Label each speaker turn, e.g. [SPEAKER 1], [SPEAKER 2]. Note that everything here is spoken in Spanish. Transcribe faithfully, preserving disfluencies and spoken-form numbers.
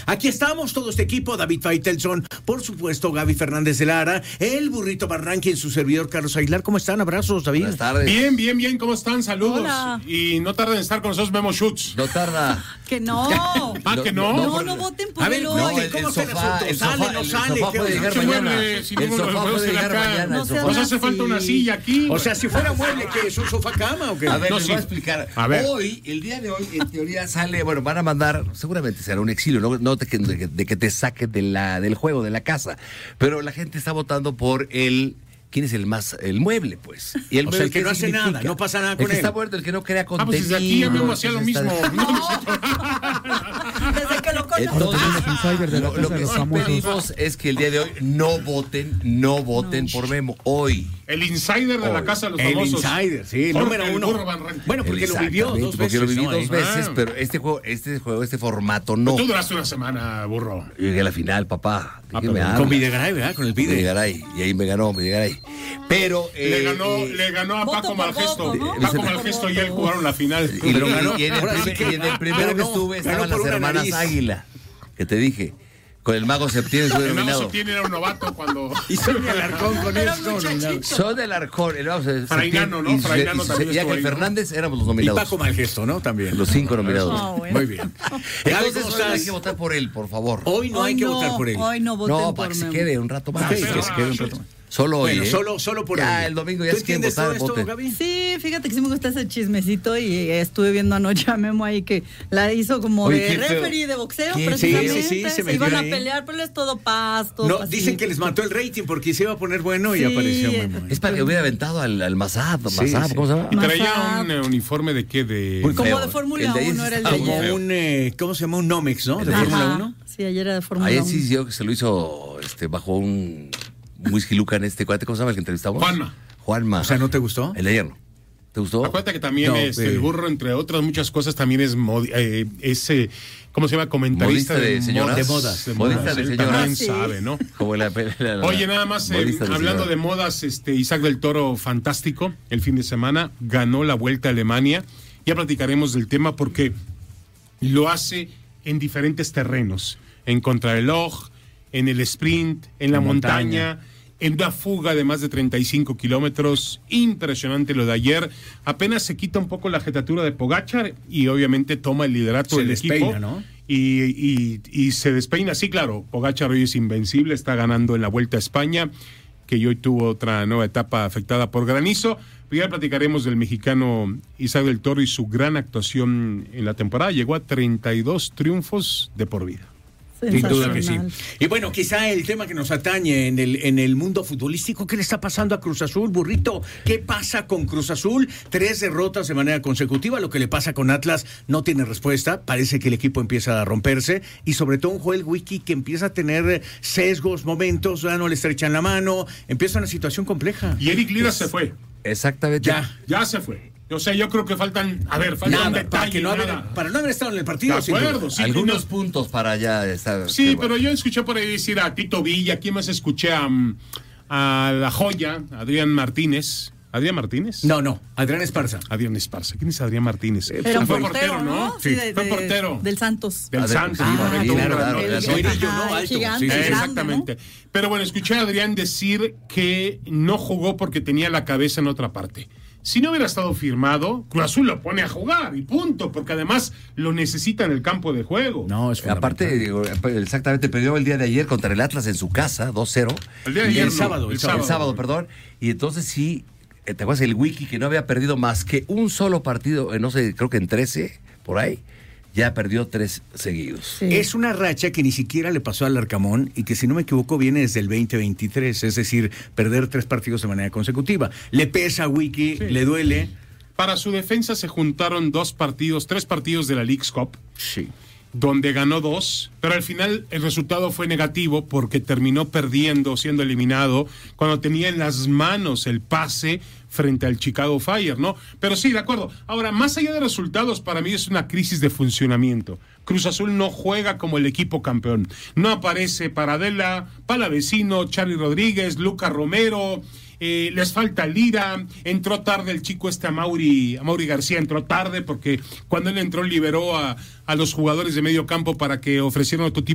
[SPEAKER 1] Aquí estamos, todo este equipo, David Faitelson, por supuesto, Gaby Fernández de Lara, el Burrito Barranqui en su servidor Carlos Aguilar. ¿Cómo están? Abrazos, David.
[SPEAKER 2] Buenas tardes.
[SPEAKER 3] Bien, bien, bien, ¿cómo están? Saludos.
[SPEAKER 4] Hola.
[SPEAKER 3] Y no tarden en estar con nosotros, Memo Schutz.
[SPEAKER 2] No tarda.
[SPEAKER 4] Que no.
[SPEAKER 3] Ah, que no.
[SPEAKER 4] No, no voten por
[SPEAKER 1] A ver,
[SPEAKER 4] él
[SPEAKER 1] no,
[SPEAKER 4] hoy.
[SPEAKER 1] el- ¿cómo está el asunto?
[SPEAKER 2] el
[SPEAKER 1] ¿Sale,
[SPEAKER 2] sofá,
[SPEAKER 1] no
[SPEAKER 2] el
[SPEAKER 1] sale?
[SPEAKER 2] sofá
[SPEAKER 1] ¿Qué
[SPEAKER 2] puede
[SPEAKER 1] onda?
[SPEAKER 2] llegar
[SPEAKER 3] ¿Qué
[SPEAKER 2] mañana.
[SPEAKER 3] mueble? Si
[SPEAKER 2] El
[SPEAKER 3] ninguno
[SPEAKER 2] sofá
[SPEAKER 3] lo
[SPEAKER 2] puede
[SPEAKER 3] puede
[SPEAKER 2] llegar
[SPEAKER 3] acá.
[SPEAKER 2] mañana.
[SPEAKER 4] No
[SPEAKER 2] el
[SPEAKER 4] seas
[SPEAKER 2] sofá.
[SPEAKER 3] Nos hace
[SPEAKER 4] así.
[SPEAKER 3] falta una silla aquí.
[SPEAKER 1] O sea, si fuera mueble, ¿qué es un sofá cama o qué?
[SPEAKER 2] A ver,
[SPEAKER 3] No,
[SPEAKER 2] les
[SPEAKER 3] sí.
[SPEAKER 2] voy a explicar.
[SPEAKER 3] A ver.
[SPEAKER 2] Hoy, el día de hoy, en teoría sale, bueno, van a mandar, seguramente será un exilio, no, no de, que, de que- de que te saque de la, del juego, de la casa. Pero la gente está votando por el. ¿Quién es el más, el mueble, pues? Y el
[SPEAKER 1] O sea,
[SPEAKER 2] mueble,
[SPEAKER 1] el que
[SPEAKER 2] ¿qué
[SPEAKER 1] no hace
[SPEAKER 2] significa?
[SPEAKER 1] nada, no pasa nada
[SPEAKER 2] El
[SPEAKER 1] con
[SPEAKER 2] que
[SPEAKER 1] él.
[SPEAKER 2] está muerto, el que no crea
[SPEAKER 3] Ah,
[SPEAKER 2] contenido.
[SPEAKER 3] pues desde aquí ya Memo hacía lo
[SPEAKER 2] entonces
[SPEAKER 3] mismo.
[SPEAKER 2] está-
[SPEAKER 4] Desde que lo conozco.
[SPEAKER 2] Entonces,
[SPEAKER 5] insider de la
[SPEAKER 2] lo,
[SPEAKER 5] casa
[SPEAKER 2] lo
[SPEAKER 5] de
[SPEAKER 2] que
[SPEAKER 5] los
[SPEAKER 2] sí
[SPEAKER 5] famosos.
[SPEAKER 2] pedimos es que el día de hoy no voten, no voten por Memo. Hoy.
[SPEAKER 3] El insider de la
[SPEAKER 2] Hoy.
[SPEAKER 3] casa de los
[SPEAKER 1] El
[SPEAKER 3] famosos.
[SPEAKER 1] insider, sí, el
[SPEAKER 3] Jorge,
[SPEAKER 1] número
[SPEAKER 3] el
[SPEAKER 1] uno.
[SPEAKER 3] burro Van Rankin.
[SPEAKER 1] Bueno, porque lo vivió dos
[SPEAKER 2] Exactamente,
[SPEAKER 1] veces.
[SPEAKER 2] porque lo viví
[SPEAKER 1] ¿no?
[SPEAKER 2] dos
[SPEAKER 1] Ahí.
[SPEAKER 2] veces,
[SPEAKER 3] Ah.
[SPEAKER 2] pero este juego, este juego, este formato no.
[SPEAKER 3] Tú duraste una semana, burro.
[SPEAKER 2] Llegué a la final, papá. ¿De
[SPEAKER 3] Ah,
[SPEAKER 2] qué me
[SPEAKER 3] perdón.
[SPEAKER 2] hablas?
[SPEAKER 1] Con Videgaray, ¿verdad? Con el Vide.
[SPEAKER 2] Videgaray. Y ahí me ganó, Videgaray. Pero.
[SPEAKER 3] Le
[SPEAKER 2] eh,
[SPEAKER 3] ganó,
[SPEAKER 2] eh,
[SPEAKER 3] le ganó a
[SPEAKER 4] voto
[SPEAKER 3] Paco
[SPEAKER 4] por
[SPEAKER 3] Malgesto.
[SPEAKER 4] voto, ¿no?
[SPEAKER 3] Paco
[SPEAKER 2] Voto
[SPEAKER 4] por
[SPEAKER 3] Malgesto y
[SPEAKER 4] voto.
[SPEAKER 3] él jugaron la final.
[SPEAKER 2] Y,
[SPEAKER 1] Pero
[SPEAKER 2] y-
[SPEAKER 1] ganó.
[SPEAKER 2] y en el,
[SPEAKER 1] Ahora sí
[SPEAKER 2] primer-
[SPEAKER 1] que-
[SPEAKER 2] y en el primero
[SPEAKER 1] ganó,
[SPEAKER 2] que estuve
[SPEAKER 1] ganó
[SPEAKER 2] estaban
[SPEAKER 1] por
[SPEAKER 2] las
[SPEAKER 1] una
[SPEAKER 2] hermanas
[SPEAKER 1] nariz.
[SPEAKER 2] Águila. Que te dije. Con el mago Septién estuve
[SPEAKER 3] El mago
[SPEAKER 2] nominado.
[SPEAKER 3] Septién era un novato cuando.
[SPEAKER 1] Y Sonia Alarcón con
[SPEAKER 4] Era
[SPEAKER 1] esto.
[SPEAKER 4] muchachito.
[SPEAKER 2] Son del Arcón. El mago Septién
[SPEAKER 3] Frainano, ¿no?
[SPEAKER 2] y-
[SPEAKER 3] Frainano
[SPEAKER 2] y-
[SPEAKER 3] también
[SPEAKER 2] y
[SPEAKER 3] estuvo
[SPEAKER 2] Ángel
[SPEAKER 3] ahí, ¿no?
[SPEAKER 2] Fernández éramos los
[SPEAKER 1] Y
[SPEAKER 2] nominados.
[SPEAKER 1] Paco Malgesto, ¿no? También.
[SPEAKER 2] Los cinco nominados.
[SPEAKER 4] Ah, bueno.
[SPEAKER 1] Muy bien. Gaby,
[SPEAKER 2] Entonces
[SPEAKER 1] ¿cómo
[SPEAKER 2] hoy no hay
[SPEAKER 1] estás?
[SPEAKER 2] que votar por él, por favor.
[SPEAKER 1] Hoy no
[SPEAKER 4] Hoy
[SPEAKER 1] hay que
[SPEAKER 4] no,
[SPEAKER 1] votar por él.
[SPEAKER 4] Hoy no voten
[SPEAKER 2] No,
[SPEAKER 4] por
[SPEAKER 2] para que se
[SPEAKER 4] Memo.
[SPEAKER 2] quede un rato más.
[SPEAKER 1] Ok, que se quede un rato más.
[SPEAKER 2] Solo hoy,
[SPEAKER 1] Bueno,
[SPEAKER 2] ¿eh?
[SPEAKER 1] solo, solo por
[SPEAKER 2] Ya,
[SPEAKER 1] hoy.
[SPEAKER 2] el domingo ya
[SPEAKER 1] ¿Tú
[SPEAKER 2] es quien
[SPEAKER 1] entiendes
[SPEAKER 2] votar,
[SPEAKER 1] todo esto,
[SPEAKER 2] voten.
[SPEAKER 1] Gaby?
[SPEAKER 4] Sí, fíjate que sí me gusta ese chismecito y estuve viendo anoche a Memo ahí que la hizo como
[SPEAKER 2] Oye,
[SPEAKER 4] de
[SPEAKER 2] qué feo.
[SPEAKER 4] referee de boxeo,
[SPEAKER 2] Qué
[SPEAKER 4] precisamente.
[SPEAKER 1] feo. Sí, sí, sí, se
[SPEAKER 4] se
[SPEAKER 1] metió
[SPEAKER 4] iban
[SPEAKER 1] ahí.
[SPEAKER 4] a pelear, pero es todo paz, todo
[SPEAKER 1] No,
[SPEAKER 4] pacífico.
[SPEAKER 1] dicen que les mató el rating porque se iba a poner bueno y
[SPEAKER 4] Sí.
[SPEAKER 1] apareció Memo.
[SPEAKER 2] Es para que hubiera aventado al, al Mazad,
[SPEAKER 1] Sí,
[SPEAKER 2] Mazad,
[SPEAKER 1] sí.
[SPEAKER 2] ¿cómo se llama?
[SPEAKER 3] Y traía
[SPEAKER 4] Masad.
[SPEAKER 3] un eh, uniforme de qué? De.
[SPEAKER 2] Muy
[SPEAKER 4] Como
[SPEAKER 2] feo.
[SPEAKER 4] de Fórmula
[SPEAKER 2] El de ayer
[SPEAKER 4] uno
[SPEAKER 2] sí
[SPEAKER 4] era el
[SPEAKER 2] estaba
[SPEAKER 4] de
[SPEAKER 2] muy
[SPEAKER 4] ayer.
[SPEAKER 2] feo.
[SPEAKER 1] Un, eh, ¿cómo se llama? Un Nomex, ¿no? De
[SPEAKER 2] Ajá.
[SPEAKER 1] Fórmula uno.
[SPEAKER 4] Sí, ayer era de Fórmula
[SPEAKER 2] Ayer
[SPEAKER 4] uno.
[SPEAKER 2] sí yo que se lo hizo este, bajo un whisky lucan este cuate, ¿cómo se llama el que entrevistamos?
[SPEAKER 3] Juanma.
[SPEAKER 2] Juanma.
[SPEAKER 1] O sea, ¿no te gustó?
[SPEAKER 2] El de ayer no. ¿Te gustó?
[SPEAKER 3] Acuérdate que también
[SPEAKER 1] No,
[SPEAKER 3] este,
[SPEAKER 1] eh.
[SPEAKER 3] el burro, entre otras muchas cosas, también es, modi- eh, es eh, ¿cómo se llama? Comentarista
[SPEAKER 2] Modista de
[SPEAKER 3] mod-
[SPEAKER 2] señoras.
[SPEAKER 1] De modas.
[SPEAKER 2] Modista de
[SPEAKER 3] Él
[SPEAKER 2] señoras.
[SPEAKER 3] También
[SPEAKER 4] Sí.
[SPEAKER 3] sabe, ¿no?
[SPEAKER 2] Como la, la- la-
[SPEAKER 3] Oye, nada más, eh,
[SPEAKER 2] modista
[SPEAKER 3] hablando de
[SPEAKER 2] señoras.
[SPEAKER 3] modas, este Isaac del Toro, fantástico, el fin de semana, ganó la Vuelta a Alemania. Ya platicaremos del tema porque lo hace en diferentes terrenos, en contrarreloj, en el sprint, en la
[SPEAKER 1] En
[SPEAKER 3] montaña,
[SPEAKER 1] montaña.
[SPEAKER 3] en una fuga de más de treinta y cinco kilómetros. Impresionante lo de ayer. Apenas se quita un poco la jetatura de Pogačar y obviamente toma el liderato
[SPEAKER 1] Se
[SPEAKER 3] del
[SPEAKER 1] despeina,
[SPEAKER 3] equipo.
[SPEAKER 1] ¿no?
[SPEAKER 3] Y, y- y se despeina, sí, claro. Pogačar hoy es invencible, está ganando en la Vuelta a España, que hoy tuvo otra nueva etapa afectada por granizo. Pero ya platicaremos del mexicano Isaac del Toro y su gran actuación en la temporada. Llegó a treinta y dos triunfos de por vida.
[SPEAKER 1] Sin duda que sí.
[SPEAKER 4] Sensacional.
[SPEAKER 1] Y bueno, quizá el tema que nos atañe en el, en el mundo futbolístico, ¿qué le está pasando a Cruz Azul, burrito? ¿Qué pasa con Cruz Azul? Tres derrotas de manera consecutiva. Lo que le pasa con Atlas no tiene respuesta. Parece que el equipo empieza a romperse. Y sobre todo un Joel Wiki que empieza a tener sesgos, momentos, ya no le estrechan la mano. Empieza una situación compleja.
[SPEAKER 3] Y Eric Lira se fue.
[SPEAKER 2] Exactamente.
[SPEAKER 1] Ya.
[SPEAKER 3] Ya se fue. O sea, yo creo que faltan, a ver, faltan
[SPEAKER 1] Nada,
[SPEAKER 3] detalles.
[SPEAKER 1] para, que no haber,
[SPEAKER 3] nada.
[SPEAKER 1] para no haber estado en el partido.
[SPEAKER 3] De
[SPEAKER 1] sin duda.
[SPEAKER 3] acuerdo, sí.
[SPEAKER 2] Algunos
[SPEAKER 3] no-
[SPEAKER 2] puntos para ya estar.
[SPEAKER 3] Sí,
[SPEAKER 2] qué
[SPEAKER 3] pero
[SPEAKER 2] bueno.
[SPEAKER 3] yo escuché por ahí decir a Tito Villa, ¿quién más escuché? A, mm, a La Joya, Adrián Martínez. ¿Adrián Martínez?
[SPEAKER 1] No, no, Adrián Esparza.
[SPEAKER 3] Adrián Esparza. ¿Quién es Adrián Martínez?
[SPEAKER 4] Era
[SPEAKER 3] fue
[SPEAKER 4] portero, ¿no?
[SPEAKER 1] Sí,
[SPEAKER 4] de-
[SPEAKER 3] fue
[SPEAKER 4] de-
[SPEAKER 3] portero.
[SPEAKER 4] Del Santos.
[SPEAKER 3] Del
[SPEAKER 2] Adrián,
[SPEAKER 3] Santos.
[SPEAKER 2] sí,
[SPEAKER 3] correcto,
[SPEAKER 2] sí,
[SPEAKER 3] un
[SPEAKER 2] claro,
[SPEAKER 3] gran
[SPEAKER 2] claro,
[SPEAKER 3] hombre.
[SPEAKER 2] el-
[SPEAKER 1] No, Irillo,
[SPEAKER 4] Ajá,
[SPEAKER 1] no,
[SPEAKER 4] el
[SPEAKER 1] alto.
[SPEAKER 4] gigante,
[SPEAKER 1] Sí, sí,
[SPEAKER 3] Eh,
[SPEAKER 1] sí.
[SPEAKER 4] grande,
[SPEAKER 3] exactamente. Pero bueno, escuché a Adrián decir que no jugó porque tenía la cabeza en otra parte. Si no hubiera estado firmado, Cruz Azul lo pone a jugar y punto, porque además lo necesita en el campo de juego.
[SPEAKER 1] No, es
[SPEAKER 2] Aparte, digo, exactamente, perdió el día de ayer contra el Atlas en su casa, dos cero.
[SPEAKER 3] El día de
[SPEAKER 1] Y
[SPEAKER 3] ayer
[SPEAKER 1] el
[SPEAKER 3] no,
[SPEAKER 1] sábado, el
[SPEAKER 3] el
[SPEAKER 2] El
[SPEAKER 1] sábado.
[SPEAKER 2] sábado, perdón. Y entonces sí, eh, te acuerdas el Wiki que no había perdido más que un solo partido, eh, no sé, creo que en trece, por ahí, ya perdió tres seguidos.
[SPEAKER 4] Sí.
[SPEAKER 1] Es una racha que ni siquiera le pasó al Arcamón y que, si no me equivoco, viene desde el veinte veintitrés, es decir, perder tres partidos de manera consecutiva. Le pesa a Wiki,
[SPEAKER 3] Sí.
[SPEAKER 1] le duele.
[SPEAKER 3] Para su defensa se juntaron dos partidos, tres partidos de la Leagues Cup,
[SPEAKER 1] Sí.
[SPEAKER 3] donde ganó dos, pero al final el resultado fue negativo porque terminó perdiendo, siendo eliminado, cuando tenía en las manos el pase frente al Chicago Fire, ¿no? Pero sí, de acuerdo. Ahora, más allá de resultados, para mí es una crisis de funcionamiento. Cruz Azul no juega como el equipo campeón. No aparece Paradela, Palavecino, Charly Rodríguez, Lucas Romero. Eh, les falta Lira, entró tarde el chico este a Mauri, a Mauri García, entró tarde porque cuando él entró liberó a, a los jugadores de medio campo para que ofrecieran otro tipo